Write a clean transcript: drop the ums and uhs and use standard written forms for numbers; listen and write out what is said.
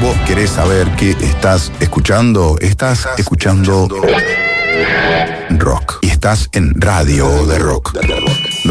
¿Vos querés saber qué estás escuchando? Estás escuchando rock. Y estás en Radio de Rock.